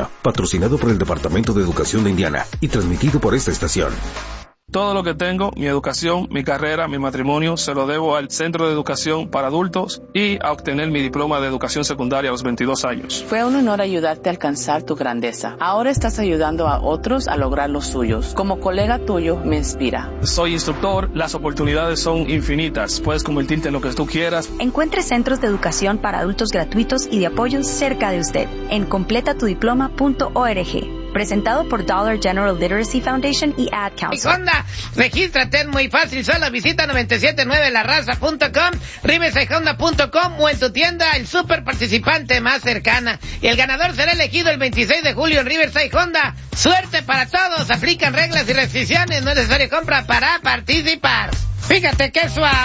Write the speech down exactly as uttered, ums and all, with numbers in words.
año, patrocinado por el Departamento de Educación de Indiana y transmitido por esta estación. Todo lo que tengo, mi educación, mi carrera, mi matrimonio, se lo debo al Centro de Educación para Adultos y a obtener mi diploma de educación secundaria a los veintidós años. Fue un honor ayudarte a alcanzar tu grandeza. Ahora estás ayudando a otros a lograr los suyos. Como colega tuyo, me inspira. Soy instructor, las oportunidades son infinitas. Puedes convertirte en lo que tú quieras. Encuentre centros de educación para adultos gratuitos y de apoyo cerca de usted en completa tu diploma punto org. Presentado por Dollar General Literacy Foundation y Ad Council. Honda, regístrate, es muy fácil, solo visita noventa y siete nueve la raza punto com, riverside honda punto com o en tu tienda el super participante más cercana. Y el ganador será elegido el veintiséis de julio en Riverside Honda. Suerte para todos, aplican reglas y restricciones, no es necesario compra para participar. Fíjate qué suave.